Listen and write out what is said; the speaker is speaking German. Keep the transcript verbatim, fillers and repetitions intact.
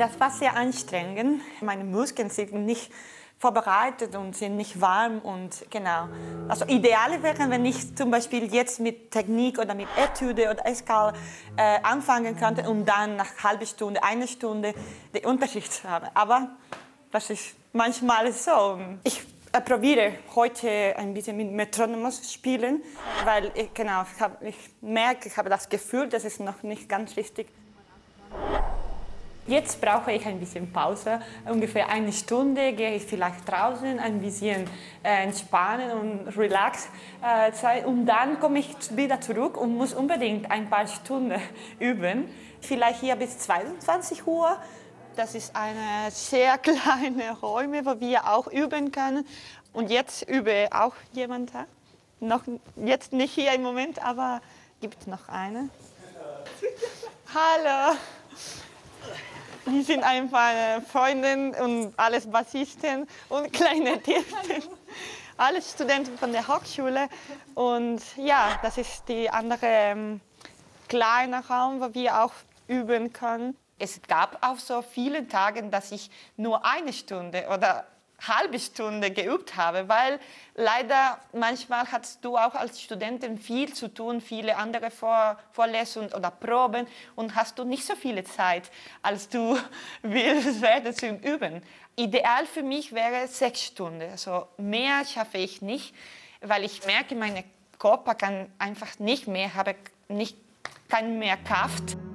Das war sehr anstrengend. Meine Muskeln sind nicht vorbereitet und sind nicht warm und genau. Also ideal wäre, wenn ich zum Beispiel jetzt mit Technik oder mit Etüde oder Escale äh, anfangen könnte und dann nach einer halben Stunde, eine Stunde den Unterschied zu haben. Aber das ist manchmal so. Ich äh, probiere heute ein bisschen mit Metronomos spielen, weil ich, genau, ich, hab, ich merke, ich habe das Gefühl, das ist noch nicht ganz richtig. Jetzt brauche ich ein bisschen Pause, ungefähr eine Stunde gehe ich vielleicht draußen, ein bisschen äh, entspannen und relax äh, Zeit. Und dann komme ich wieder zurück und muss unbedingt ein paar Stunden üben. Vielleicht hier bis zweiundzwanzig Uhr. Das ist eine sehr kleine Räume, wo wir auch üben können. Und jetzt übe auch jemand. Noch, jetzt nicht hier im Moment, aber gibt noch eine. Hallo. Die sind einfach Freundinnen und alles Bassisten und kleine Tierchen. Alles Studenten von der Hochschule. Und ja, das ist die andere ähm, kleine Raum, wo wir auch üben können. Es gab auch so viele Tage, dass ich nur eine Stunde oder halbe Stunde geübt habe, weil leider manchmal hast du auch als Studentin viel zu tun, viele andere Vor Vorlesungen oder Proben und hast du nicht so viel Zeit, als du willst werden zu üben. Ideal für mich wäre sechs Stunden, also mehr schaffe ich nicht, weil ich merke, mein Körper kann einfach nicht mehr, habe nicht keine mehr Kraft.